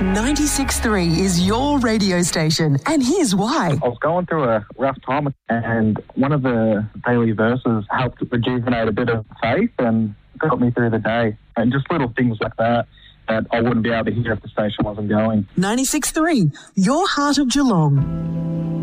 96.3 is your radio station, and here's why. I was going through a rough time, and one of the daily verses helped rejuvenate a bit of faith and got me through the day. And just little things like that I wouldn't be able to hear if the station wasn't going. 96.3, your heart of Geelong.